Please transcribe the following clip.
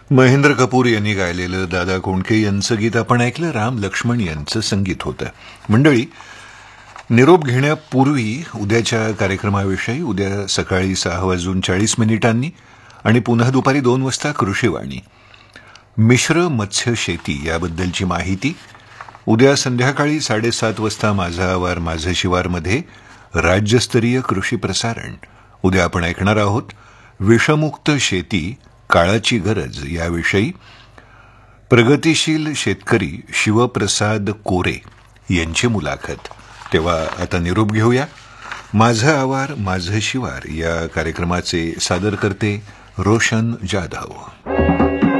महेंद्र कपूर यांनी गायलेलं दादा कोंडके यांचं गीत आपण ऐकलं. राम लक्ष्मण यांचं संगीत होतं. मंडळी, निरोप घेण्यापूर्वी उद्याच्या कार्यक्रमाविषयी उद्या सकाळी 6:40 आणि पुन्हा दुपारी 2 वाजता कृषीवाणी मिश्र मत्स्य शेती याबद्दलची माहिती. उद्या संध्याकाळी 7:30 वाजता माझा आवार माझं शिवारमध्ये राज्यस्तरीय कृषी प्रसारण. उद्या आपण ऐकणार आहोत विषमुक्त शेती काळाची गरज याविषयी प्रगतिशील शेतकरी शिवप्रसाद कोरे यांची मुलाखत. तेव्हा आता निरोप घेऊया. माझं आवार माझं शिवार या कार्यक्रमाचे सादर करते रोशन जाधव.